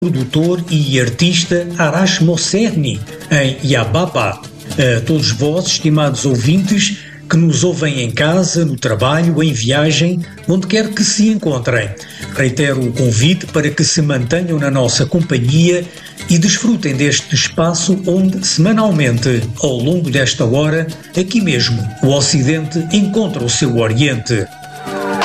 produtor e artista Arash Mosserni, em Yababa. A todos vós, estimados ouvintes, que nos ouvem em casa, no trabalho, em viagem, onde quer que se encontrem. Reitero o convite para que se mantenham na nossa companhia e desfrutem deste espaço onde, semanalmente, ao longo desta hora, aqui mesmo, o Ocidente encontra o seu Oriente.